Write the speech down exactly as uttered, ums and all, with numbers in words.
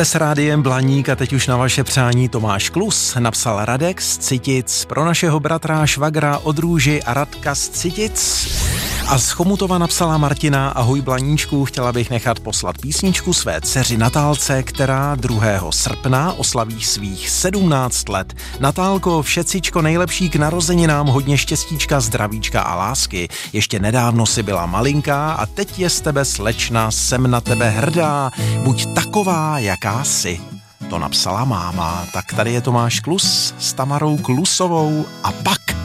Jste s rádiem Blaník a teď už na vaše přání Tomáš Klus napsal Radek z Citic, pro našeho bratra švagra od Růži a Radka z Citic. A z Chomutova napsala Martina: ahoj Blaníčku, chtěla bych nechat poslat písničku své dceři Natálce, která druhého srpna oslaví svých sedmnáct let. Natálko, všecičko nejlepší k narozeninám, hodně štěstíčka, zdravíčka a lásky. Ještě nedávno si byla malinká a teď je z tebe slečna, jsem na tebe hrdá, buď taková, jaká jsi. To napsala máma. Tak tady je Tomáš Klus s Tamarou Klusovou a pak